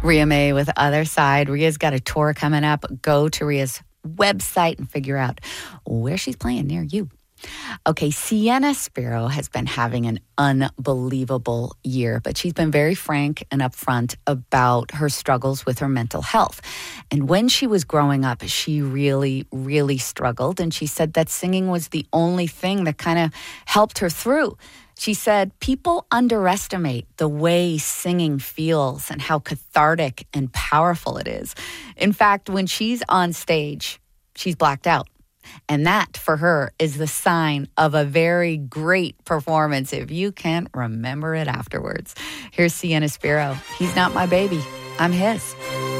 Rhea May with Other Side. Rhea's got a tour coming up. Go to Rhea's website and figure out where she's playing near you. Okay, Sienna Spiro has been having an unbelievable year, but she's been very frank and upfront about her struggles with her mental health. And when she was growing up, she really, really struggled. And she said that singing was the only thing that kind of helped her through. She said people underestimate the way singing feels and how cathartic and powerful it is. In fact, when she's on stage, she's blacked out. And that, for her, is the sign of a very great performance if you can't remember it afterwards. Here's Sienna Spiro. He's not my baby. I'm his.